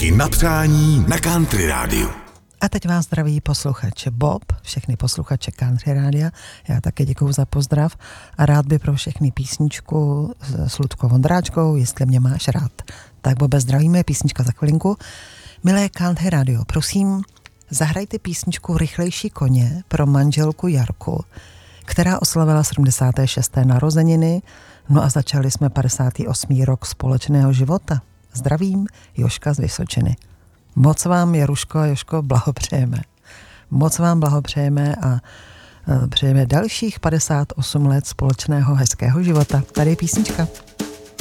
Písničky na přání na Country Rádiu. A teď vás zdraví posluchače Bob, všechny posluchače Country Rádia. Já také děkuju za pozdrav a rád by pro všechny písničku s Ludkou Vondráčkou, jestli mě máš rád. Tak Bobe, zdravíme, písnička za chvilinku. Milé Country Rádio, prosím, zahrajte písničku Rychlejší koně pro manželku Jarku, která oslavila 76. narozeniny, no a začali jsme 58. rok společného života. Zdravím, Joška z Vysočiny. Moc vám, Jaruško a Joško, blahopřejeme. Moc vám blahopřejeme a přejeme dalších 58 let společného hezkého života. Tady je písnička.